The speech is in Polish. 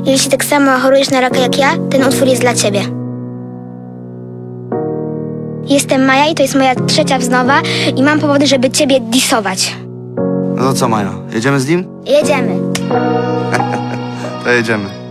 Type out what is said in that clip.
Jeśli tak samo chorujesz na raka jak ja, ten utwór jest dla ciebie. Jestem Maja i to jest moja 3. wznowa i mam powody, żeby ciebie disować. No to co, Maja, jedziemy z nim? Jedziemy. To jedziemy.